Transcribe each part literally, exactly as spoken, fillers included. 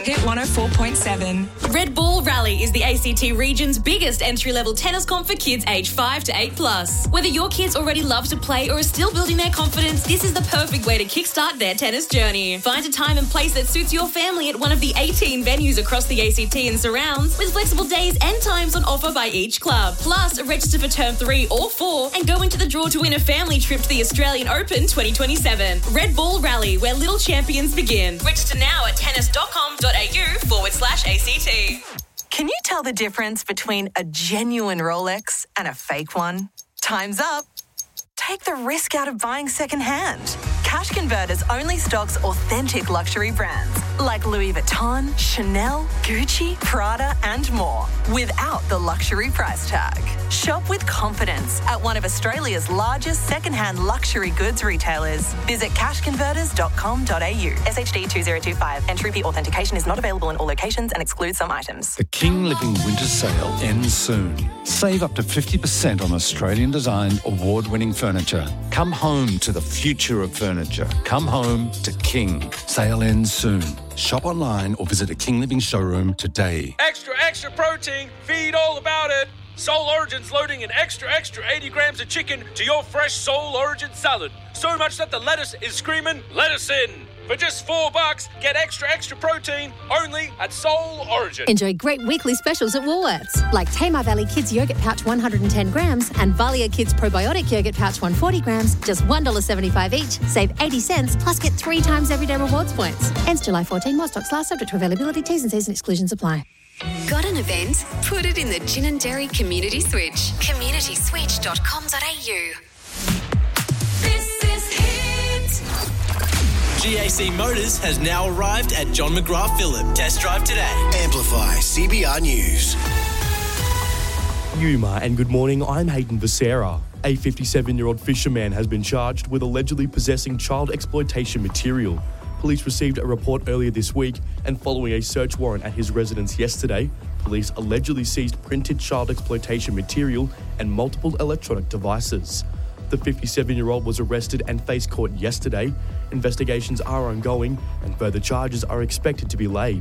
Hit one oh four point seven. Red Bull Rally is the A C T region's biggest entry-level tennis comp for kids aged five to eight plus. Whether your kids already love to play or are still building their confidence, this is the perfect way to kickstart their tennis journey. Find a time and place that suits your family at one of the eighteen venues across the A C T and surrounds, with flexible days and times on offer by each club. Plus, register for term three or four and go into the draw to win a family trip to the Australian Open twenty twenty-seven. Red Bull Rally, where little champions begin. Register now at tennis.com.au forward slash ACT. Can you tell the difference between a genuine Rolex and a fake one? Time's up. Take the risk out of buying secondhand. Cash Converters only stocks authentic luxury brands like Louis Vuitton, Chanel, Gucci, Prada and more without the luxury price tag. Shop with confidence at one of Australia's largest secondhand luxury goods retailers. Visit cash converters dot com dot a u. S H D two zero two five. Entry authentication is not available in all locations and excludes some items. The King Living Winter Sale ends soon. Save up to fifty percent on Australian-designed, award-winning furniture. Come home to the future of furniture. Come home to King. Sale ends soon. Shop online or visit a King Living showroom today. Extra, extra protein. Feed all about it. Soul Origin's loading an extra, extra eighty grams of chicken to your fresh Soul Origin salad. So much that the lettuce is screaming, lettuce in. For just four bucks, get extra, extra protein only at Soul Origin. Enjoy great weekly specials at Woolworths, like Tamar Valley Kids Yogurt Pouch one hundred ten grams and Valia Kids Probiotic Yogurt Pouch one hundred forty grams, just one dollar seventy-five each. Save eighty cents, plus get three times everyday rewards points. Ends July fourteenth. More stocks last, subject to availability. T's and C's and exclusions apply. Got an event? Put it in the Gin and Dairy Community Switch. community switch dot com dot a u. This is Hit. G A C Motors has now arrived at John McGrath Phillip. Test drive today. Amplify C B R News. Yuma, and good morning. I'm Hayden Becerra. A fifty-seven-year-old fisherman has been charged with allegedly possessing child exploitation material. Police received a report earlier this week, and following a search warrant at his residence yesterday, police allegedly seized printed child exploitation material and multiple electronic devices. The fifty-seven-year-old was arrested and faced court yesterday. Investigations are ongoing and further charges are expected to be laid.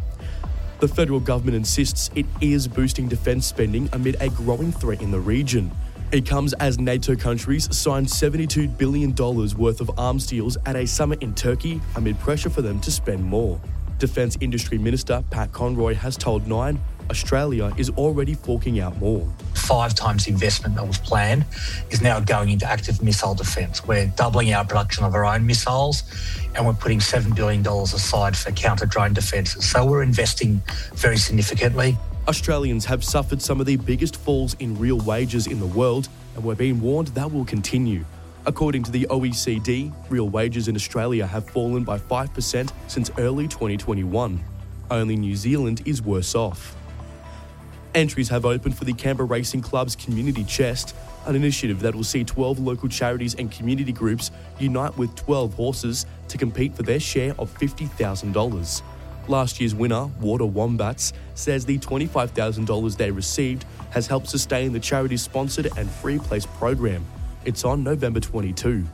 The federal government insists it is boosting defence spending amid a growing threat in the region. It comes as NATO countries signed seventy-two billion dollars worth of arms deals at a summit in Turkey amid pressure for them to spend more. Defence Industry Minister Pat Conroy has told Nine Australia is already forking out more. Five times the investment that was planned is now going into active missile defence. We're doubling our production of our own missiles and we're putting seven billion dollars aside for counter-drone defences. So we're investing very significantly. Australians have suffered some of the biggest falls in real wages in the world, and we're being warned that will continue. According to the O E C D, real wages in Australia have fallen by five percent since early twenty twenty-one. Only New Zealand is worse off. Entries have opened for the Canberra Racing Club's Community Chest, an initiative that will see twelve local charities and community groups unite with twelve horses to compete for their share of fifty thousand dollars. Last year's winner, Water Wombats, says the twenty-five thousand dollars they received has helped sustain the charity's sponsored and free place program. It's on November twenty-second.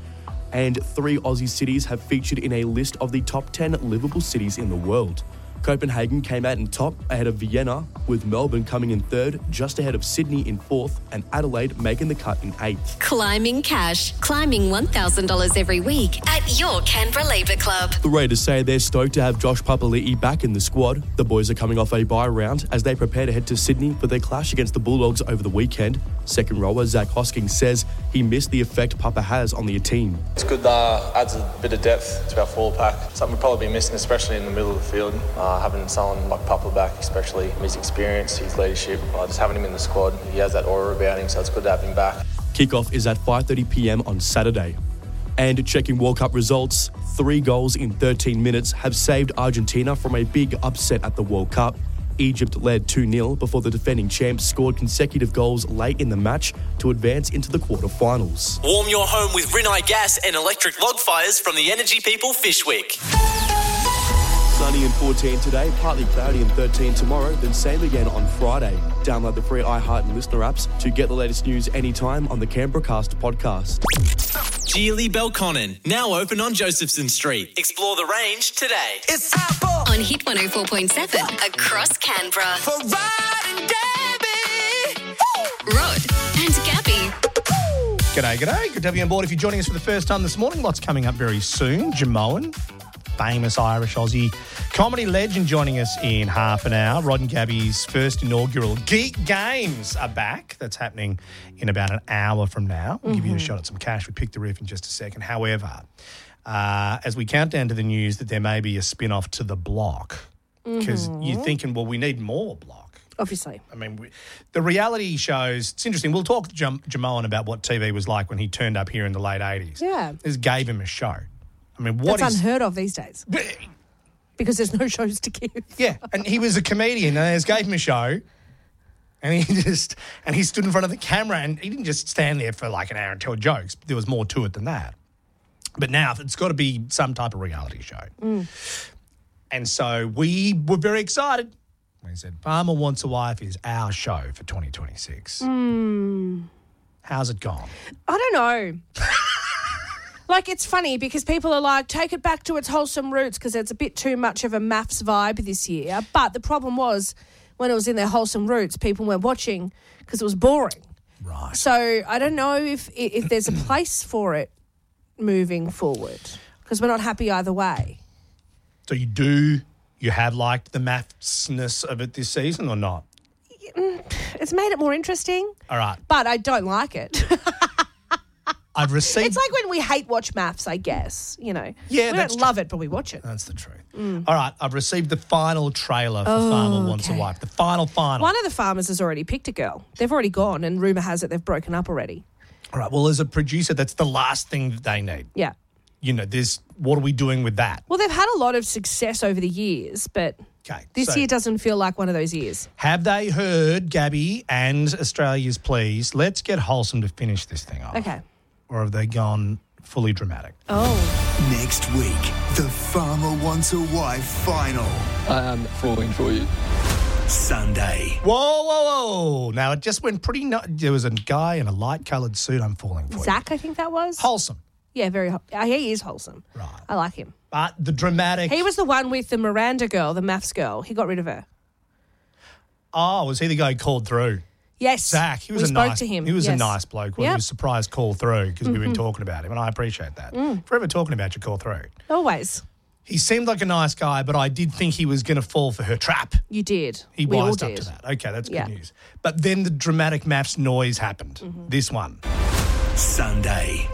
And three Aussie cities have featured in a list of the top ten livable cities in the world. Copenhagen came out in top ahead of Vienna, with Melbourne coming in third, just ahead of Sydney in fourth, and Adelaide making the cut in eighth. Climbing cash. Climbing one thousand dollars every week at your Canberra Labour Club. The Raiders say they're stoked to have Josh Papali'i back in the squad. The boys are coming off a bye round as they prepare to head to Sydney for their clash against the Bulldogs over the weekend. Second rower Zach Hoskins says he missed the effect Papa has on the team. It's good that uh, adds a bit of depth to our forward pack. Something we'll probably be missing, especially in the middle of the field. Uh, having someone like Papa back, especially his experience, his leadership, uh, just having him in the squad, he has that aura about him, so it's good to have him back. Kickoff is at five thirty p.m. on Saturday. And checking World Cup results, three goals in thirteen minutes have saved Argentina from a big upset at the World Cup. Egypt led two nil before the defending champs scored consecutive goals late in the match to advance into the quarterfinals. Warm your home with Rinnai Gas and electric log fires from the Energy People Fishwick. Sunny and fourteen today, partly cloudy and thirteen tomorrow, then same again on Friday. Download the free iHeart and Listener apps to get the latest news anytime on the Canberra Cast podcast. Geely Belconnen, now open on Josephson Street. Explore the range today. It's time for on Hit one oh four point seven across Canberra. For Rod and Gabby. Rod and Gabby. G'day, g'day. Good to have you on board. If you're joining us for the first time this morning, lots coming up very soon. Jamoan, famous Irish Aussie comedy legend, joining us in half an hour. Rod and Gabby's first inaugural Geek Games are back. That's happening in about an hour from now. We'll mm-hmm. give you a shot at some cash. We pick the roof in just a second. However, uh, as we count down to the news that there may be a spin-off to The Block, because mm-hmm. you're thinking, well, we need more Block. Obviously. I mean, we, the reality shows, it's interesting. We'll talk to Jam- Jamoan about what T V was like when he turned up here in the late eighties. Yeah. This gave him a show. I mean, what That's is... unheard of these days. Because there's no shows to give. Yeah, and he was a comedian and they just gave him a show and he just, and he stood in front of the camera and he didn't just stand there for like an hour and tell jokes. There was more to it than that. But now it's got to be some type of reality show. Mm. And so we were very excited. We said, Farmer Wants a Wife is our show for twenty twenty-six. Mm. How's it gone? I don't know. Like, it's funny because people are like, take it back to its wholesome roots because it's a bit too much of a maths vibe this year. But the problem was when it was in their wholesome roots, people weren't watching because it was boring. Right. So I don't know if if there's a place for it moving forward because we're not happy either way. So you do... You have liked the mathsness of it this season or not? It's made it more interesting. All right. But I don't like it. I've received... It's like when we hate watch maths, I guess, you know. Yeah, we that's don't love it, but we watch it. That's the truth. Mm. All right, I've received the final trailer for Oh, Farmer Wants okay. a Wife. The final, final. One of the farmers has already picked a girl. They've already gone, and rumour has it they've broken up already. All right, well, as a producer, that's the last thing that they need. Yeah. You know, there's... What are we doing with that? Well, they've had a lot of success over the years, but okay, this so year doesn't feel like one of those years. Have they heard Gabby and Australia's pleas? Let's get wholesome to finish this thing off. Okay. Or have they gone fully dramatic? Oh. Next week, the Farmer Wants a Wife final. I am falling for you. Sunday. Whoa, whoa, whoa. Now, it just went pretty... No- there was a guy in a light-coloured suit. I'm falling for Zach, I think that was. Wholesome. Yeah, very. Ho- uh, he is wholesome. Right. I like him. But the dramatic... He was the one with the Miranda girl, the maths girl. He got rid of her. Oh, was he the guy who called through? Yes. Zach. He was we a spoke nice, to him. He was yes. a nice bloke. Well, Yep. he was surprised call through because mm-hmm. we've been Mhm. talking about him, and I appreciate that. Mm. Forever talking about you, call through. Always. He seemed like a nice guy, but I did think he was going to fall for her trap. You did. He we all wised up did. to that. Okay, that's good Yeah. news. But then the dramatic maths noise happened. Mm-hmm. This one. Sunday.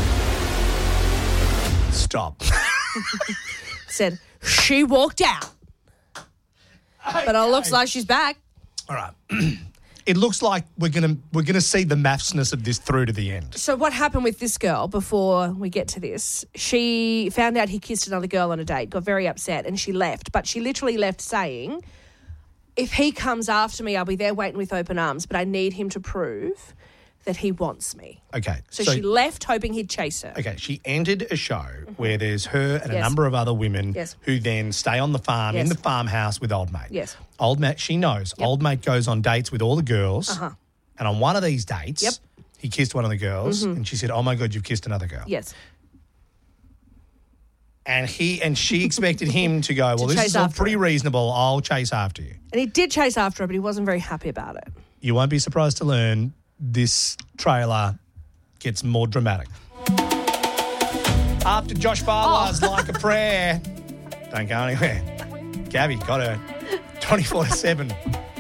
Stop. Said, she walked out. But it looks like she's back. All right. It looks like we're gonna we're gonna see the mathsness of this through to the end. So what happened with this girl before we get to this? She found out he kissed another girl on a date, got very upset, and she left. But she literally left saying, if he comes after me, I'll be there waiting with open arms, but I need him to prove that he wants me. Okay. So, she left hoping he'd chase her. Okay, she entered a show mm-hmm. where there's her and Yes. a number of other women Yes. who then stay on the farm, Yes. in the farmhouse with old mate. Yes. Old mate, she knows. Yep. Old mate goes on dates with all the girls. Uh-huh. And on one of these dates, Yep. he kissed one of the girls Mhm. and she said, oh my God, you've kissed another girl. Yes. And he and she expected him to go, well, To this chase is all after pretty her. reasonable. I'll chase after you. And he did chase after her, but he wasn't very happy about it. You won't be surprised to learn this trailer gets more dramatic. After Josh Barlar's Oh. Like a Prayer. Don't go anywhere. Gabby got her twenty-four to seven.